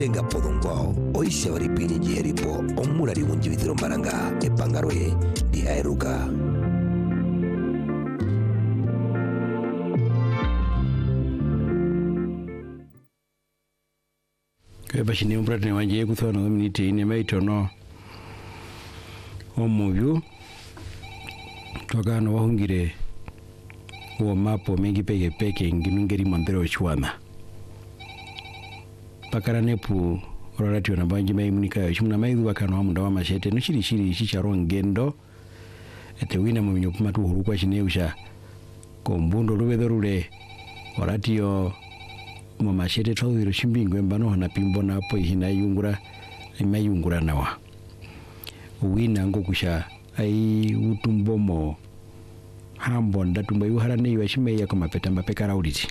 Tenga podongwao oise waripini jeripo omura riwunji vitiro maranga epangarwe diaeruka. Bashini umprate wanje kuthona minute ine maitono omuvyu tokano wahungire uo mapo mengi peke nginungeri mandero chwana pakara nepu orati ona banji maimunika chimuna maidu bakano amunda wa mashete no shiri chicharo ngendo ete wina mu nyopuma tu hurukwa chineusha kombundo rubedorule orati yo mu mashete tawiro chimbingwe mbano hana pimbo napo hina yungura nawa wina ngokusha ai utumbomo hambo ndatumba yuharane yashime kama petamba pekara uliti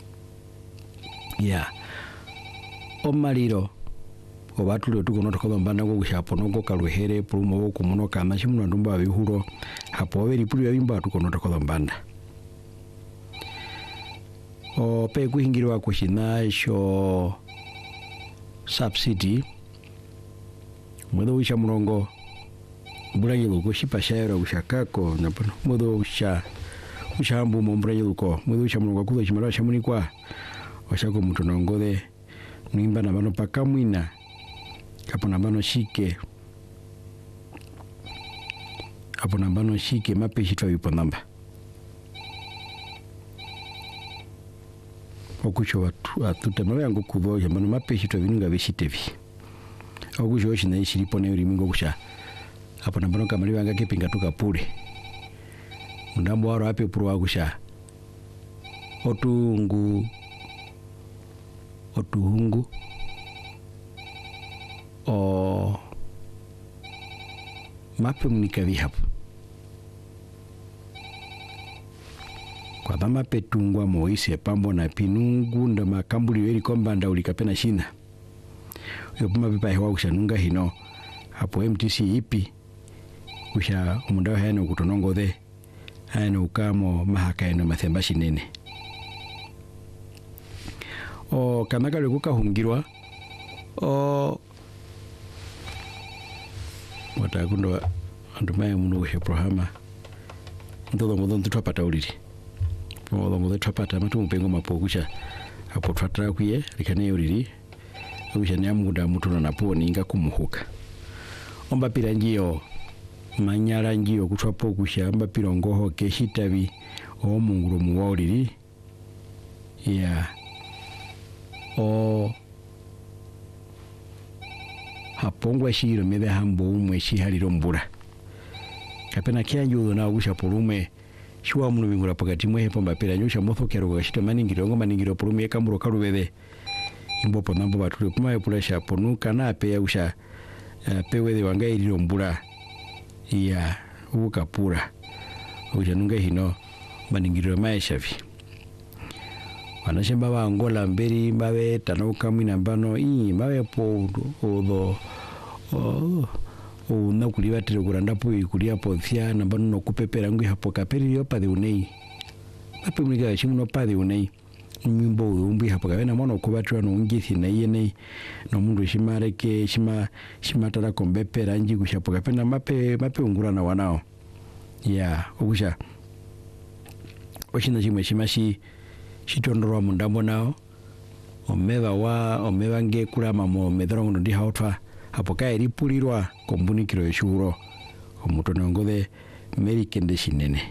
omaliro obatulio tukono tokombana ngo kushapo nongo kaluhere prumo kumuno kana chimuno ndumba bihuro hapo beri pulio bimba tukono tokombanda o pe kuhingirwa kushina sho subsidy mwedo wisha murongo mbulanye uko shipashayira ushakako napono mwedo ushambu mbulanye uko mwedo wisha murongo kuzo chimara shamunikwa washako mutonongode nimba na bano pakamwina kapo na bano shike hapo na bano shike mapeshi twa yupo namba okucho watu atutemwe yangu kuboja bano mapeshi twa binunga bishitevi okucho oshina ishilipo ne urimingo kusha hapo na bano kamali wanga kepinga tukapule mundambo waro ape purwa kusha otuhungu o mape munikavi hapo kwa bama petungwa moise pambo na pinungu ndo makambuli weli kombanda ulikapena shina yopuma pipa hewa kushanunga hino hapo MTC ipi kusha umundawa hayano kutonongo the hayano ukamo mahaka yano mathemba shinene o kanaka lekuka hungirwa o watakundo andumaye munu Abrahama ndodo modon tutapata uliri modo modo tutapata matu mpengo mapokusha hapo twatara kuye likane uliri ubisha nyamuda mutu na poni inga kumuhuka omba pira njio manyara njio kutwapo kusha omba pira ngoho keshitabi o munguru muwa uliri o hapongwa shiro mebe hambo umwe shihaliro mbura kapena kyanjudo na ugusha polume shwa munu bingura pakati mwe hepo mbapera nyusha motho kero gashito maningiro polume kamuro kalubebe imbo ponambo batule kuma epulesha ponuka na pe usha pewede wangairiro mbura ukapura uja nunga hino maningiro maishavi wanashemba wa Angola mberi mawe tanoka mwina mbano mawe po na kuliwa tiro kurandapo ikulia pothia na mbano no kupepera ngui hapo kaperi yopa de unei mape mwiga shimuno pa de unei mimbo umbi hapo kawena mwana kubatwa no ngisi na yene no mundu shimareke shimatara kombepera nji kushapo kapena mape ungura na wanao ogusha oshina shimwe shimashi shitondorwa mundambo nao omeva nge kulama mo medrongo ndi hautwa hapo kai ripulirwa kombunikiro yeshuro omutonongode merikende shinene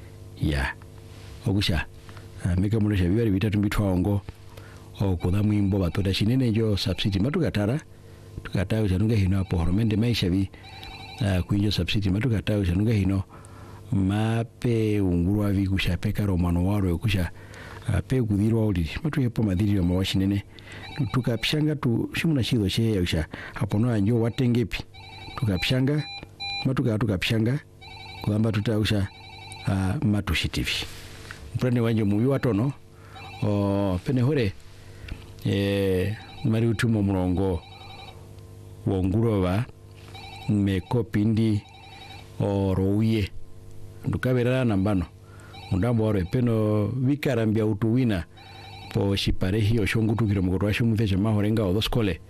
ogusha meka mulesha bibari bitatu bitwango okuda mwimbo batoda shinene jo subsidy matukatara chanunga hino hapo horomende maisha bi kuinjo subsidy matukatara chanunga hino mape ungurwa vikusha peka romano waro yokusha pe kudirwa uliri matu yepo madhiri wa mawashinene tukapishanga shimuna shido shehe ya usha hapo no anjo watengepi tukapishanga tukapishanga kulamba tutausha matushitivi mpurane wanje muyu watono pene hore mari utumo murongo wongurova mekopindi rouye ndukabera nambano mundambo waro peno vikarambia utuwina po shiparehi oshongutukira mugorwa shumuthecha mahorenga odoskole